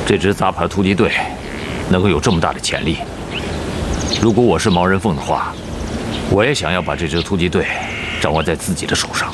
这支杂牌突击队能够有这么大的潜力，如果我是毛人凤的话，我也想要把这支突击队掌握在自己的手上。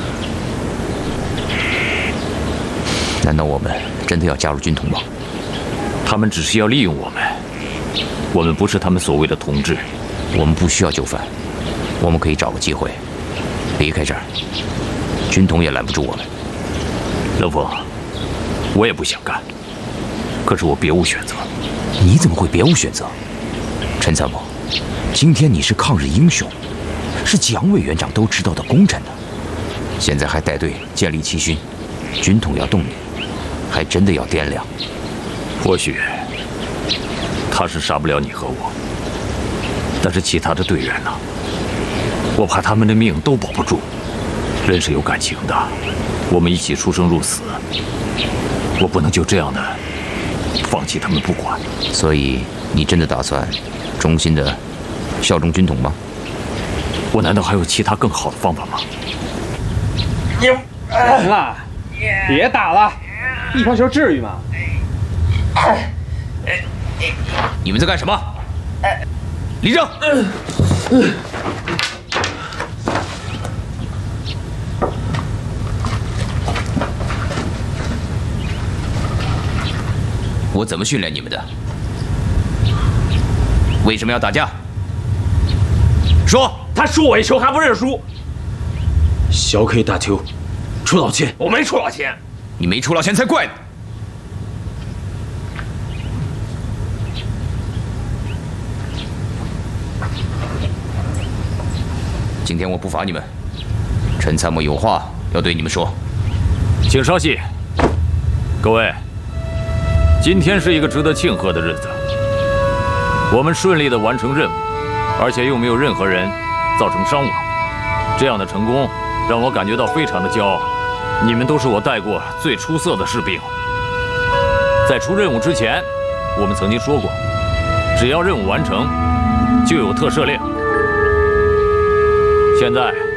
难道我们真的要加入军统吗？ 他们只是要利用我们，我们不是他们所谓的同志。 我们不需要就范，我们可以找个机会离开这儿，军统也拦不住我们。 冷风，我也不想干，可是我别无选择。 你怎么会别无选择？陈参谋，今天你是抗日英雄，是蒋委员长都知道的功臣呢，现在还带队建立七勋，军统要动你，还真的要掂量。 或许他是杀不了你和我，但是其他的队员呢？我怕他们的命都保不住。人是有感情的，我们一起出生入死，我不能就这样的放弃他们不管。 所以你真的打算忠心的效忠军统吗？ 我难道还有其他更好的方法吗？ 行了，别打了，一条球至于吗？ 你们在干什么？立正！我怎么训练你们的？为什么要打架？说！ 他输我一球还不认输。 小 K 打球出老千， 我没出老千， 你没出老千才怪呢！今天我不罚你们，陈参谋有话要对你们说， 请稍息。各位，今天是一个值得庆贺的日子，我们顺利地完成任务，而且又没有任何人造成伤亡，这样的成功让我感觉到非常的骄傲。你们都是我带过最出色的士兵。在出任务之前，我们曾经说过，只要任务完成，就有特赦令。现在